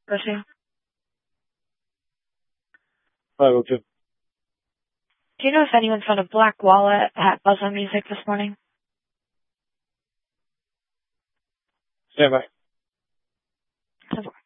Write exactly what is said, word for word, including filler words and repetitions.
Proceed. five oh two. Do you know if anyone found a black wallet at Buzz on Music this morning? Stand by. ten four.